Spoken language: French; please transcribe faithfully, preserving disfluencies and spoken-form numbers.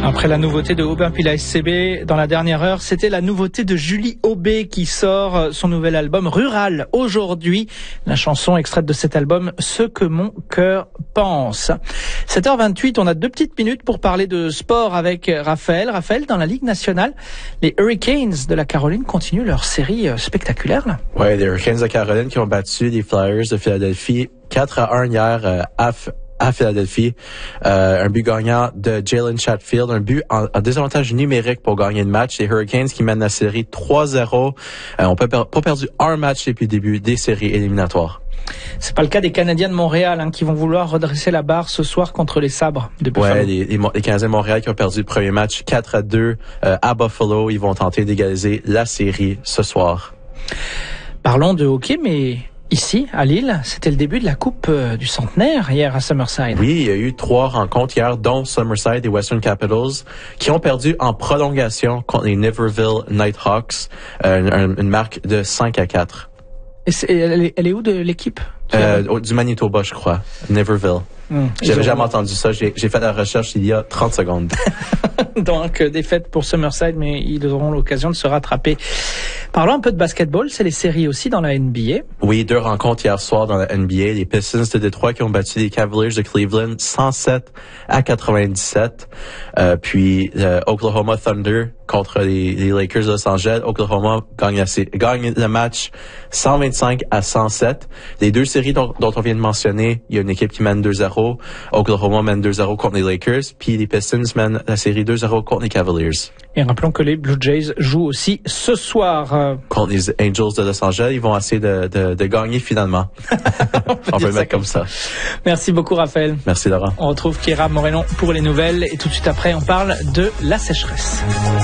Après la nouveauté de Aubin puis la S C B dans la dernière heure, c'était la nouveauté de Julie Aubé qui sort son nouvel album Rural aujourd'hui. La chanson extraite de cet album, Ce que mon cœur pense. sept heures vingt-huit, on a deux petites minutes pour parler de sport avec Raphaël. Raphaël, dans la Ligue nationale, les Hurricanes de la Caroline continuent leur série spectaculaire là. Ouais, les Hurricanes de Caroline qui ont battu les Flyers de Philadelphie quatre à un hier euh, à à Philadelphie. Euh, un but gagnant de Jalen Chatfield, un but en, en désavantage numérique pour gagner le match. Les Hurricanes qui mènent la série trois zéro. Euh, on n'a pas perdu un match depuis le début des séries éliminatoires. C'est pas le cas des Canadiens de Montréal hein, qui vont vouloir redresser la barre ce soir contre les Sabres de Buffalo. Ouais, les, les, les Canadiens de Montréal qui ont perdu le premier match quatre à deux euh, à Buffalo. Ils vont tenter d'égaliser la série ce soir. Parlons de hockey, mais ici, à Lille, c'était le début de la Coupe euh, du Centenaire hier à Summerside. Oui, il y a eu trois rencontres hier, dont Summerside et Western Capitals, qui ont perdu en prolongation contre les Niverville Nighthawks, euh, une, une marque de cinq à quatre. Et c'est, elle, est, elle est où de l'équipe? Euh, du Manitoba, je crois. Niverville. Mmh. J'avais jamais entendu ça. J'ai, j'ai fait la recherche il y a trente secondes. Donc, euh, défaite pour Summerside, mais ils auront l'occasion de se rattraper. Parlons un peu de basketball. C'est les séries aussi dans la N B A. Oui, deux rencontres hier soir dans la N B A. Les Pistons de Détroit qui ont battu les Cavaliers de Cleveland cent sept à quatre-vingt-dix-sept. Euh, puis, euh, Oklahoma Thunder contre les, les Lakers de Los Angeles. Oklahoma gagne, assez, gagne le match cent vingt-cinq à cent sept. Les deux séries dont, dont on vient de mentionner, il y a une équipe qui mène deux zéro. Oklahoma mène deux zéro contre les Lakers. Puis les Pistons mènent la série deux zéro contre les Cavaliers. Et rappelons que les Blue Jays jouent aussi ce soir. Contre les Angels de Los Angeles. Ils vont essayer de, de, de gagner finalement. on peut, on peut le mettre comme ça. Merci beaucoup, Raphaël. Merci, Laurent. On retrouve Kéra Morellon pour les nouvelles. Et tout de suite après, on parle de la sécheresse.